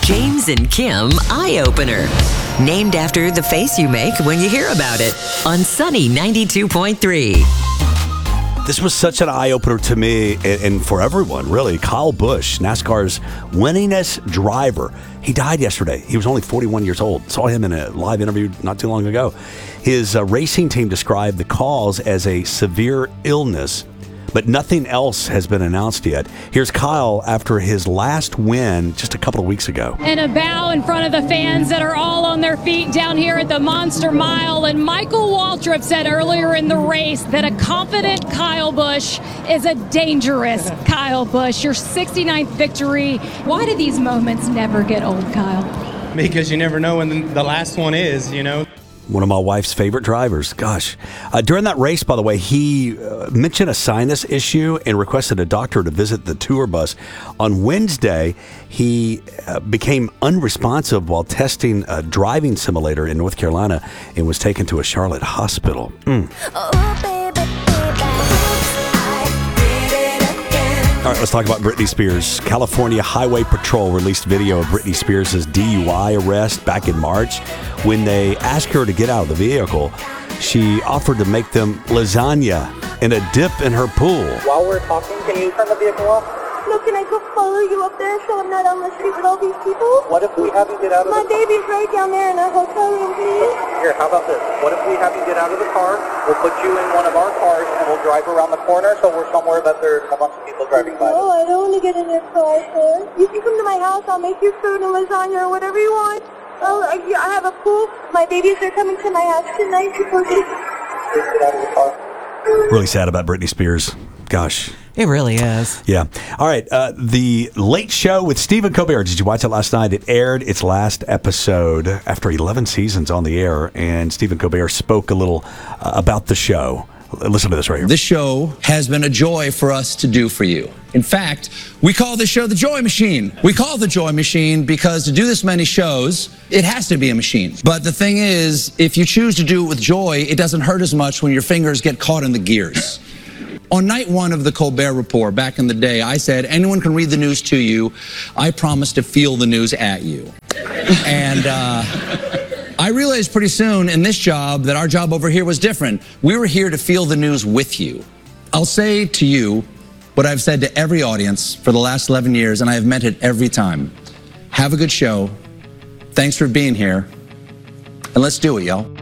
James and Kim Eye Opener. Named after the face you make when you hear about it on Sunny 92.3. This was such an eye-opener to me and for everyone, really. Kyle Busch, NASCAR's winningest driver. He died yesterday. He was only 41 years old. Saw him in a live interview not too long ago. His racing team described the cause as a severe illness, but nothing else has been announced yet. Here's Kyle after his last win just a couple of weeks ago. And a bow in front of the fans that are all on their feet down here at the Monster Mile. And Michael Waltrip said earlier in the race that a confident Kyle Busch is a dangerous Kyle Busch. Your 69th victory. Why do these moments never get old, Kyle? Because you never know when the last one is, you know. One of my wife's favorite drivers. Gosh. During that race, by the way, he mentioned a sinus issue and requested a doctor to visit the tour bus. On Wednesday, he became unresponsive while testing a driving simulator in North Carolina and was taken to a Charlotte hospital. All right, let's talk about Britney Spears. California Highway Patrol released video of Britney Spears' DUI arrest back in March. When they asked her to get out of the vehicle, she offered to make them lasagna and a dip in her pool. While we're talking, can you turn the vehicle off? No, can I go follow you up there so I'm not on the street with all these people? What if we have you get out of My the car? baby's right down there in a hotel room, please. Here, how about this? What if we have you get out of the car? We'll put you in one of our cars and we'll drive around the corner so we're somewhere that there's a bunch of people driving by. No, I don't want to get in your car, sir. You can come to my house. I'll make you food and lasagna or whatever you want. Oh, I have a pool. My babies are coming to my house tonight. Please get out of the car. Really sad about Britney Spears. Gosh. It really is. Yeah. All right. The Late Show with Stephen Colbert. Did you watch it last night? It aired its last episode after 11 seasons on the air, and Stephen Colbert spoke a little about the show. Listen to this right here. This show has been a joy for us to do for you. In fact, we call this show the Joy Machine. We call it the Joy Machine because to do this many shows, it has to be a machine. But the thing is, if you choose to do it with joy, it doesn't hurt as much when your fingers get caught in the gears. On night one of the Colbert Report back in the day, I said, anyone can read the news to you. I promise to feel the news at you. And I realized pretty soon in this job that our job over here was different. We were here to feel the news with you. I'll say to you what I've said to every audience for the last 11 years, and I have meant it every time. Have a good show. Thanks for being here. And let's do it, y'all.